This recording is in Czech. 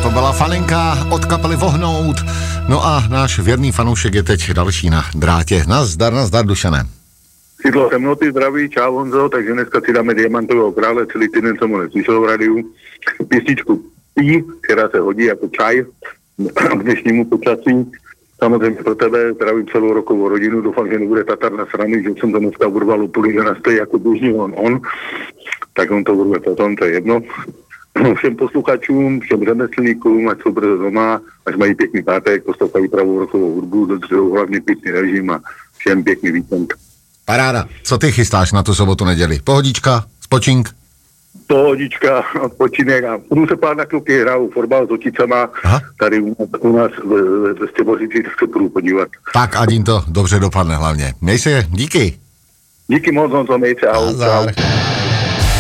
to byla Falinka od kapely Vohnout. No a náš věrný fanoušek je teď další na drátě. Nazdar, Dušané. Sídlo temnoty zdraví, čau Honzo, takže dneska si dáme Diamantového krále, celý týden jsem ho neslyšel v rádiu. Písničku Pí, která se hodí jako čaj k dnešnímu počasí. Samozřejmě pro tebe zdravím celou rokovou rodinu, doufám, že nebude Tatar na srany, že jsem to dneska urval úplně na stej jako běžný on. Tak on to urve potom, to je jedno. Všem posluchačům, všem řemeslníkům, ať jsou brzo doma, až mají pěkný pátek, poslouchají pravou rokovou hudbu, dodržují hlavně pěkný režim a všem pěkný víkend. Paráda. Co ty chystáš na tu sobotu, neděli? Pohodička? Spočink? Pohodička, odpočinek a budu se pár na kluky, hraju fotbal s oticama. Aha. Tady u nás ve Stěbořici, tak se budu podívat. Tak, ať jim to dobře dopadne hlavně. Měj se, díky. Díky moc, měj se, ahoj.